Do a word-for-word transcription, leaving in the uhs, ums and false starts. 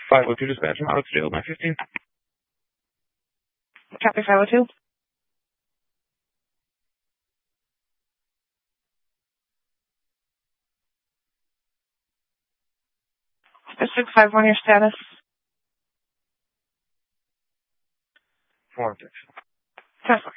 five oh two dispatch, I'm out of jail, nine fifteen. Copy five oh two. District five one, your status. Four six. Tesla.